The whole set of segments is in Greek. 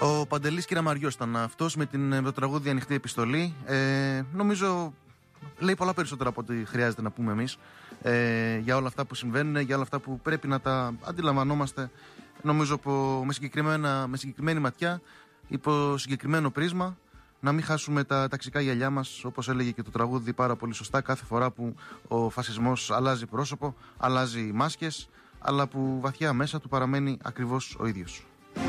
Ο Παντελής Κυραμαριός ήταν αυτός με το τραγούδι Ανοιχτή Επιστολή. Νομίζω λέει πολλά περισσότερα από ό,τι χρειάζεται να πούμε εμείς για όλα αυτά που συμβαίνουν, για όλα αυτά που πρέπει να τα αντιλαμβανόμαστε, νομίζω με συγκεκριμένη ματιά, υπό συγκεκριμένο πρίσμα, να μην χάσουμε τα ταξικά γυαλιά μας, όπως έλεγε και το τραγούδι πάρα πολύ σωστά, κάθε φορά που ο φασισμός αλλάζει πρόσωπο, αλλάζει μάσκες, αλλά που βαθιά μέσα του παραμένει ακριβώς ο ίδιος.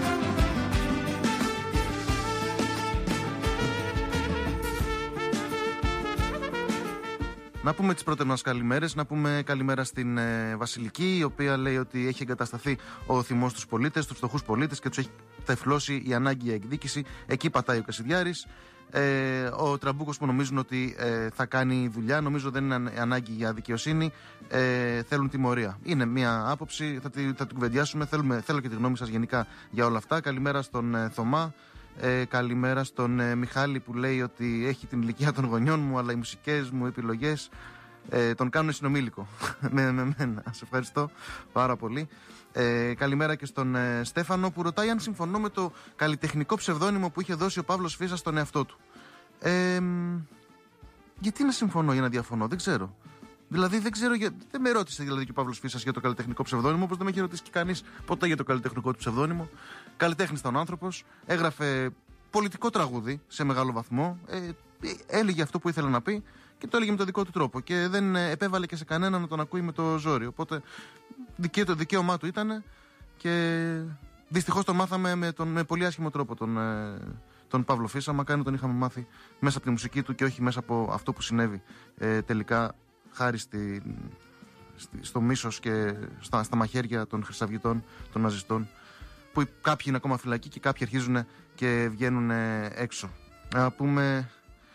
Να πούμε τις πρώτες μας καλημέρες, να πούμε καλημέρα στην Βασιλική, η οποία λέει ότι έχει εγκατασταθεί ο θυμός στους πολίτες, στους φτωχούς πολίτες και τους έχει τεφλώσει η ανάγκη για εκδίκηση. Εκεί πατάει ο Κασιδιάρης. Ο Τραμπούκος που νομίζουν ότι θα κάνει δουλειά, νομίζω δεν είναι ανάγκη για δικαιοσύνη, θέλουν τιμωρία. Είναι μια άποψη, θα την κουβεντιάσουμε. Θέλω και τη γνώμη σας γενικά για όλα αυτά. Καλημέρα στον Θωμά. Καλημέρα στον Μιχάλη που λέει ότι έχει την ηλικία των γονιών μου, αλλά οι μουσικές μου επιλογές τον κάνουν συνομήλικο με μένα. Σε ευχαριστώ πάρα πολύ. Καλημέρα και στον Στέφανο που ρωτάει αν συμφωνώ με το καλλιτεχνικό ψευδόνυμο που είχε δώσει ο Παύλος Φίσας στον εαυτό του. Γιατί να συμφωνώ ή να διαφωνώ, δεν ξέρω. Δηλαδή δεν με ρώτησε δηλαδή και ο Παύλος Φίσας για το καλλιτεχνικό ψευδόνυμο, όπως δεν με έχει ρωτήσει και κανείς ποτέ για το καλλιτεχνικό του ψευδόνυμο. Καλλιτέχνης ήταν ο άνθρωπος, έγραφε πολιτικό τραγούδι σε μεγάλο βαθμό, έλεγε αυτό που ήθελε να πει και το έλεγε με τον δικό του τρόπο και δεν επέβαλε και σε κανένα να τον ακούει με το ζόρι. Οπότε δικαίωμά του ήταν και δυστυχώς τον μάθαμε με πολύ άσχημο τρόπο τον Παύλο Φίσα. Μακάρι να τον είχαμε μάθει μέσα από τη μουσική του και όχι μέσα από αυτό που συνέβη τελικά, χάρη στο μίσος και στα μαχαίρια των χρυσαυγητών, των ναζιστών, που κάποιοι είναι ακόμα φυλακοί και κάποιοι αρχίζουν και βγαίνουν έξω. Να πούμε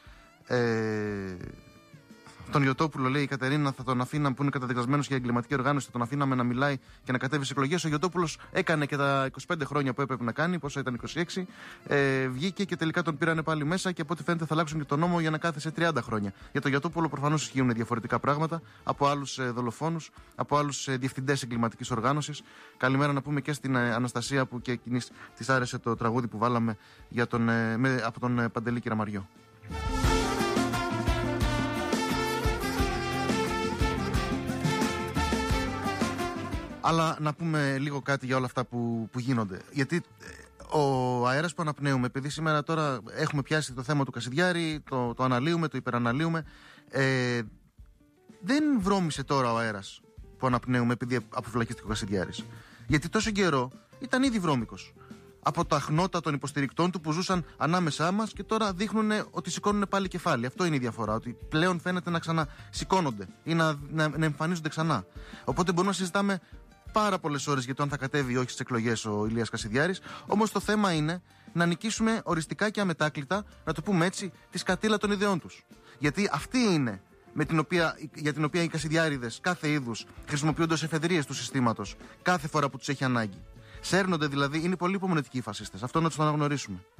τον Γιωτόπουλο, λέει η Κατερίνα, θα τον αφήναμε, που είναι καταδικασμένος για εγκληματική οργάνωση, θα τον αφήναμε να μιλάει και να κατέβει σε εκλογές. Ο Γιωτόπουλος έκανε και τα 25 χρόνια που έπρεπε να κάνει, πόσο ήταν 26, βγήκε και τελικά τον πήρανε πάλι μέσα και από ό,τι φαίνεται θα αλλάξουν και τον νόμο για να κάθεσε 30 χρόνια. Για τον Γιωτόπουλο προφανώς ισχύουν διαφορετικά πράγματα από άλλους δολοφόνους, από άλλους διευθυντές εγκληματικής οργάνωσης. Καλημέρα να πούμε και στην Αναστασία που και εκείνης της άρεσε το τραγούδι που βάλαμε από τον Παντελή Κυραμαριό. Αλλά να πούμε λίγο κάτι για όλα αυτά που γίνονται. Γιατί ο αέρας που αναπνέουμε, επειδή σήμερα τώρα έχουμε πιάσει το θέμα του Κασιδιάρη, το αναλύουμε, το υπεραναλύουμε, δεν βρώμησε τώρα ο αέρας που αναπνέουμε επειδή αποφυλακίστηκε ο Κασιδιάρης. Γιατί τόσο καιρό ήταν ήδη βρώμικος. Από τα χνότα των υποστηρικτών του που ζούσαν ανάμεσά μας και τώρα δείχνουν ότι σηκώνουν πάλι κεφάλι. Αυτό είναι η διαφορά. Ότι πλέον φαίνεται να ξανασηκώνονται ή να εμφανίζονται ξανά. Οπότε μπορούμε να συζητάμε πάρα πολλές ώρες για το αν θα κατέβει ή όχι στις εκλογές ο Ηλίας Κασιδιάρης. Όμως το θέμα είναι να νικήσουμε οριστικά και αμετάκλητα, να το πούμε έτσι, τη σκατήλα των ιδεών τους. Γιατί αυτή είναι για την οποία οι Κασιδιάρηδες κάθε είδους χρησιμοποιούνται ως εφεδρείες του συστήματος κάθε φορά που τους έχει ανάγκη. Σέρνονται δηλαδή, είναι πολύ υπομονετικοί οι φασίστες. Αυτό να τους το αναγνωρίσουμε.